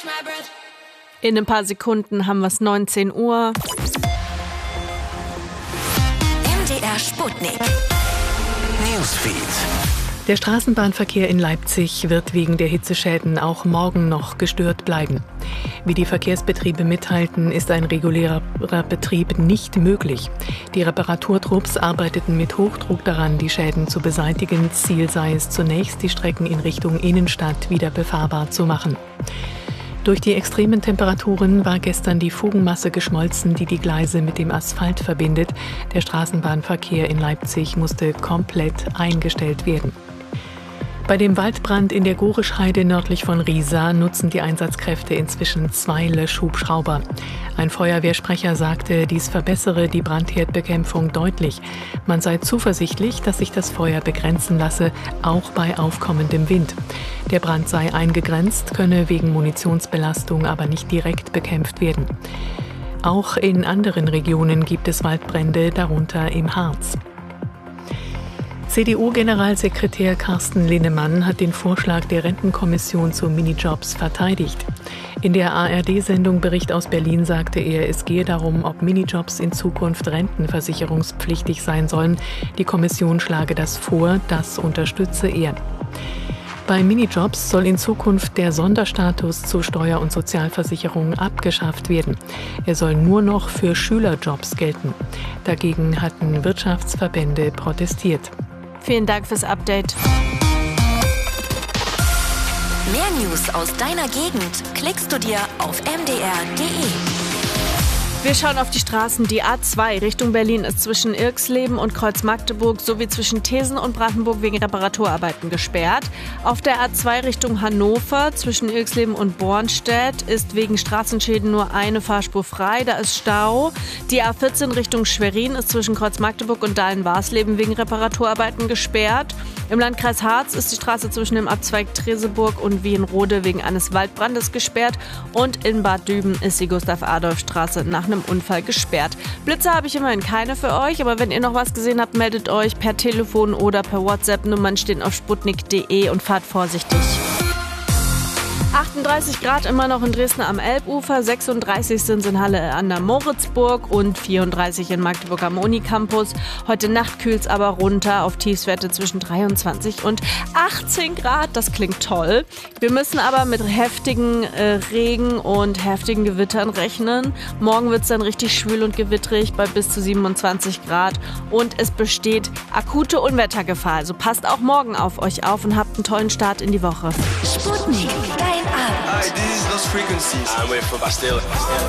In ein paar Sekunden haben wir es 19 Uhr. MDR Sputnik. Newsfeed. Der Straßenbahnverkehr in Leipzig wird wegen der Hitzeschäden auch morgen noch gestört bleiben. Wie die Verkehrsbetriebe mitteilten, ist ein regulärer Betrieb nicht möglich. Die Reparaturtrupps arbeiteten mit Hochdruck daran, die Schäden zu beseitigen. Ziel sei es zunächst, die Strecken in Richtung Innenstadt wieder befahrbar zu machen. Durch die extremen Temperaturen war gestern die Fugenmasse geschmolzen, die die Gleise mit dem Asphalt verbindet. Der Straßenbahnverkehr in Leipzig musste komplett eingestellt werden. Bei dem Waldbrand in der Gorischheide nördlich von Riesa nutzen die Einsatzkräfte inzwischen 2 Löschhubschrauber. Ein Feuerwehrsprecher sagte, dies verbessere die Brandherdbekämpfung deutlich. Man sei zuversichtlich, dass sich das Feuer begrenzen lasse, auch bei aufkommendem Wind. Der Brand sei eingegrenzt, könne wegen Munitionsbelastung aber nicht direkt bekämpft werden. Auch in anderen Regionen gibt es Waldbrände, darunter im Harz. CDU-Generalsekretär Carsten Linnemann hat den Vorschlag der Rentenkommission zu Minijobs verteidigt. In der ARD-Sendung Bericht aus Berlin sagte er, es gehe darum, ob Minijobs in Zukunft rentenversicherungspflichtig sein sollen. Die Kommission schlage das vor, das unterstütze er. Bei Minijobs soll in Zukunft der Sonderstatus zur Steuer- und Sozialversicherung abgeschafft werden. Er soll nur noch für Schülerjobs gelten. Dagegen hatten Wirtschaftsverbände protestiert. Vielen Dank fürs Update. Mehr News aus deiner Gegend klickst du dir auf mdr.de. Wir schauen auf die Straßen. Die A2 Richtung Berlin ist zwischen Irxleben und Kreuz-Magdeburg sowie zwischen Thesen und Brandenburg wegen Reparaturarbeiten gesperrt. Auf der A2 Richtung Hannover zwischen Irxleben und Bornstedt ist wegen Straßenschäden nur eine Fahrspur frei. Da ist Stau. Die A14 Richtung Schwerin ist zwischen Kreuz-Magdeburg und Dahlen-Warsleben wegen Reparaturarbeiten gesperrt. Im Landkreis Harz ist die Straße zwischen dem Abzweig Treseburg und Wienrode wegen eines Waldbrandes gesperrt. Und in Bad Düben ist die Gustav-Adolf-Straße nach einem Unfall gesperrt. Blitze habe ich immerhin keine für euch, aber wenn ihr noch was gesehen habt, meldet euch per Telefon oder per WhatsApp. Nummern stehen auf sputnik.de und fahrt vorsichtig. 38 Grad immer noch in Dresden am Elbufer, 36 sind es in Halle an der Moritzburg und 34 in Magdeburg am Unicampus. Heute Nacht kühlt es aber runter auf Tiefstwerte zwischen 23 und 18 Grad. Das klingt toll. Wir müssen aber mit heftigen Regen und heftigen Gewittern rechnen. Morgen wird es dann richtig schwül und gewitterig bei bis zu 27 Grad. Und es besteht akute Unwettergefahr. Also passt auch morgen auf euch auf und habt einen tollen Start in die Woche. Sputnik, dein Abend. Hi, this is Lost Frequencies. I'm with Bastille.